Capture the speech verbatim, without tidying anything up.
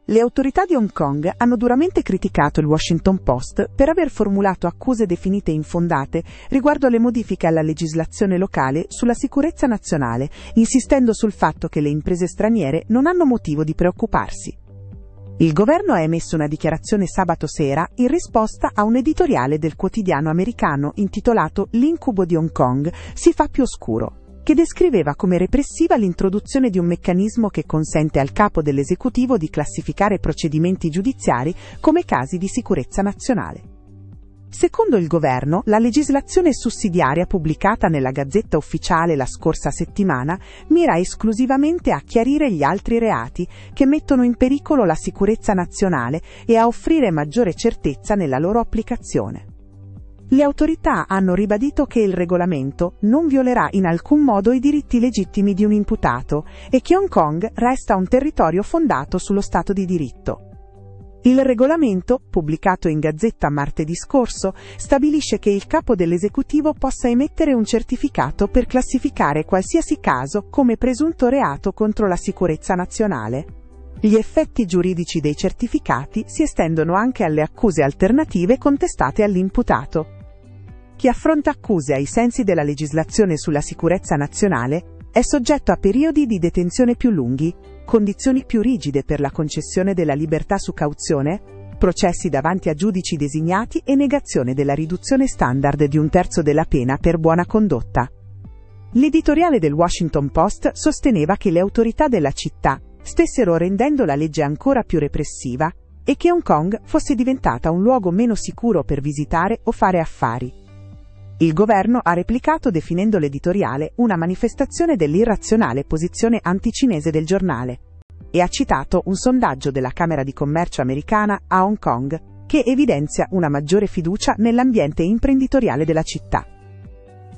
Le autorità di Hong Kong hanno duramente criticato il Washington Post per aver formulato accuse definite infondate riguardo alle modifiche alla legislazione locale sulla sicurezza nazionale, insistendo sul fatto che le imprese straniere non hanno motivo di preoccuparsi. Il governo ha emesso una dichiarazione sabato sera in risposta a un editoriale del quotidiano americano intitolato "L'incubo di Hong Kong si fa più oscuro", che descriveva come repressiva l'introduzione di un meccanismo che consente al capo dell'esecutivo di classificare procedimenti giudiziari come casi di sicurezza nazionale. Secondo il governo, la legislazione sussidiaria pubblicata nella Gazzetta Ufficiale la scorsa settimana mira esclusivamente a chiarire gli altri reati che mettono in pericolo la sicurezza nazionale e a offrire maggiore certezza nella loro applicazione. Le autorità hanno ribadito che il regolamento non violerà in alcun modo i diritti legittimi di un imputato e che Hong Kong resta un territorio fondato sullo Stato di diritto. Il regolamento, pubblicato in Gazzetta martedì scorso, stabilisce che il capo dell'esecutivo possa emettere un certificato per classificare qualsiasi caso come presunto reato contro la sicurezza nazionale. Gli effetti giuridici dei certificati si estendono anche alle accuse alternative contestate all'imputato. Chi affronta accuse ai sensi della legislazione sulla sicurezza nazionale è soggetto a periodi di detenzione più lunghi, condizioni più rigide per la concessione della libertà su cauzione, processi davanti a giudici designati e negazione della riduzione standard di un terzo della pena per buona condotta. L'editoriale del Washington Post sosteneva che le autorità della città stessero rendendo la legge ancora più repressiva e che Hong Kong fosse diventata un luogo meno sicuro per visitare o fare affari. Il governo ha replicato definendo l'editoriale una manifestazione dell'irrazionale posizione anticinese del giornale e ha citato un sondaggio della Camera di Commercio americana a Hong Kong che evidenzia una maggiore fiducia nell'ambiente imprenditoriale della città.